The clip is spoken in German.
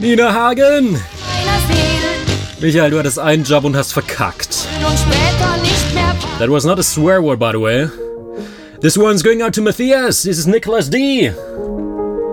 Nina Hagen! Meiner Seele. Michael, du hattest einen Job und hast verkackt. Und später nicht mehr. That was not a swear word, by the way. This one's going out to Matthias. This is Nicholas D.